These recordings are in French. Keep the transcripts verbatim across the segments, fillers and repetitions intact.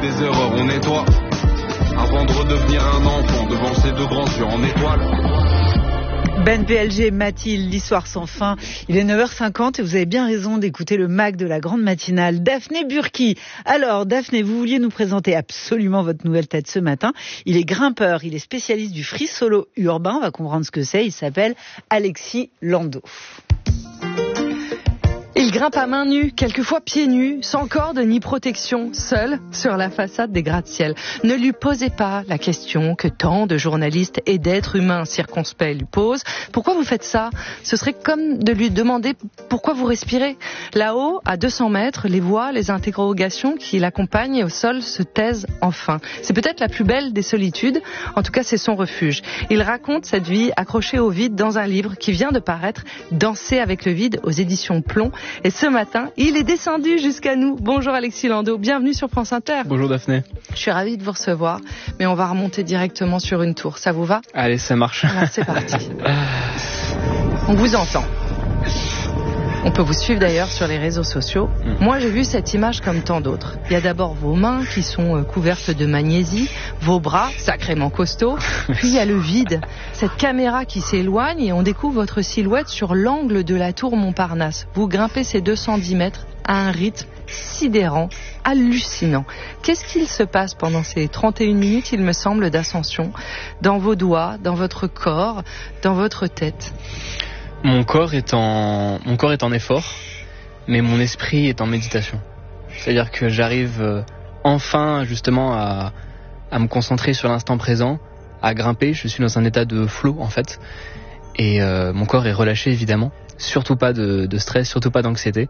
des erreurs, on nettoie. Avant de redevenir un enfant devant ses deux grands yeux en étoile. Ben P L G, Mathilde, l'histoire sans fin. Il est neuf heures cinquante et vous avez bien raison d'écouter le Mac de la grande matinale. Daphné Burki. Alors, Daphné, vous vouliez nous présenter absolument votre nouvelle tête ce matin. Il est grimpeur, il est spécialiste du free solo urbain. On va comprendre ce que c'est. Il s'appelle Alexis Landau. Il grimpe à main nue, quelquefois pieds nus, sans corde ni protection, seul sur la façade des gratte-ciel. Ne lui posez pas la question que tant de journalistes et d'êtres humains circonspects lui posent. Pourquoi vous faites ça ? Ce serait comme de lui demander pourquoi vous respirez. Là-haut, à deux cents mètres, les voix, les interrogations qui l'accompagnent au sol se taisent enfin. C'est peut-être la plus belle des solitudes, en tout cas c'est son refuge. Il raconte cette vie accrochée au vide dans un livre qui vient de paraître, Danser avec le vide aux éditions Plomb. Et ce matin, il est descendu jusqu'à nous. Bonjour Alexis Landau, bienvenue sur France Inter. Bonjour Daphné. Je suis ravie de vous recevoir, mais on va remonter directement sur une tour. Ça vous va ? Allez, ça marche. Alors c'est parti. On vous entend. On peut vous suivre d'ailleurs sur les réseaux sociaux. Mmh. Moi, j'ai vu cette image comme tant d'autres. Il y a d'abord vos mains qui sont couvertes de magnésie, vos bras sacrément costauds, puis il y a le vide, cette caméra qui s'éloigne et on découvre votre silhouette sur l'angle de la tour Montparnasse. Vous grimpez ces deux cent dix mètres à un rythme sidérant, hallucinant. Qu'est-ce qu'il se passe pendant ces trente et une minutes, il me semble, d'ascension, dans vos doigts, dans votre corps, dans votre tête ? Mon corps est en, mon corps est en effort, mais mon esprit est en méditation. C'est-à-dire que j'arrive euh, enfin justement à, à me concentrer sur l'instant présent, à grimper. Je suis dans un état de flow en fait, et euh, mon corps est relâché évidemment. Surtout pas de, de stress, surtout pas d'anxiété.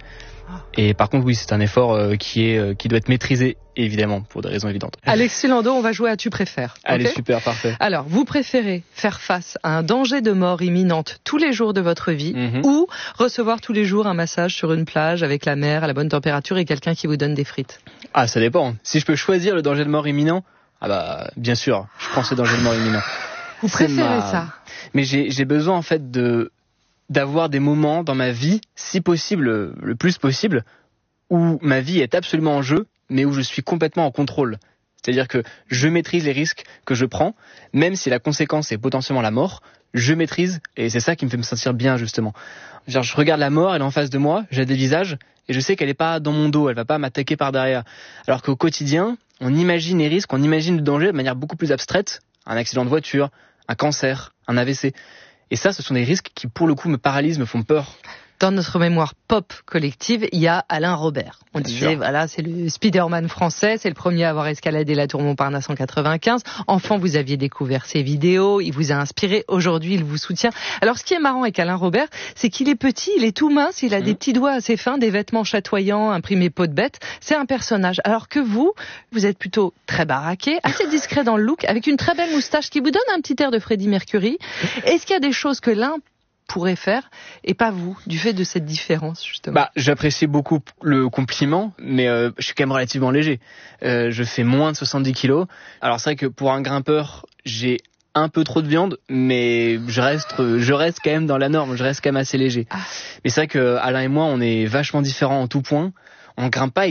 Et par contre, oui, c'est un effort euh, qui est euh, qui doit être maîtrisé, évidemment, pour des raisons évidentes. Alexis Landau, on va jouer à Tu préfères. Allez, okay super, parfait. Alors, vous préférez faire face à un danger de mort imminente tous les jours de votre vie, mm-hmm. ou recevoir tous les jours un massage sur une plage avec la mer, à la bonne température et quelqu'un qui vous donne des frites ? Ah, ça dépend. Si je peux choisir le danger de mort imminent, ah bah, bien sûr, je prends ce danger de mort imminent. Vous préférez ma... ça ? Mais j'ai, j'ai besoin, en fait, de... d'avoir des moments dans ma vie, si possible, le plus possible, où ma vie est absolument en jeu, mais où je suis complètement en contrôle. C'est-à-dire que je maîtrise les risques que je prends, même si la conséquence est potentiellement la mort, je maîtrise, et c'est ça qui me fait me sentir bien, justement. Genre, je regarde la mort, elle est en face de moi, j'ai des visages, et je sais qu'elle n'est pas dans mon dos, elle va pas m'attaquer par derrière. Alors qu'au quotidien, on imagine les risques, on imagine le danger de manière beaucoup plus abstraite. Un accident de voiture, un cancer, un A V C. Et ça, ce sont des risques qui, pour le coup, me paralysent, me font peur. Dans notre mémoire pop collective, il y a Alain Robert. On Bien disait, sûr. voilà, c'est le Spider-Man français, c'est le premier à avoir escaladé la tour Montparnasse en quatre-vingt-quinze. Enfant, vous aviez découvert ses vidéos, il vous a inspiré. Aujourd'hui, il vous soutient. Alors, ce qui est marrant avec Alain Robert, c'est qu'il est petit, il est tout mince, il a mmh. des petits doigts assez fins, des vêtements chatoyants, imprimés peau de bête. C'est un personnage. Alors que vous, vous êtes plutôt très baraqué, assez discret dans le look, avec une très belle moustache qui vous donne un petit air de Freddie Mercury. Est-ce qu'il y a des choses que l'un pourrait faire et pas vous, du fait de cette différence justement? Bah, j'apprécie beaucoup le compliment, mais euh, je suis quand même relativement léger. Euh, je fais moins de soixante-dix kilos. Alors c'est vrai que pour un grimpeur, j'ai un peu trop de viande, mais je reste, je reste quand même dans la norme. Je reste quand même assez léger. Ah. Mais c'est vrai que Alain et moi, on est vachement différents en tout point. On grimpe pas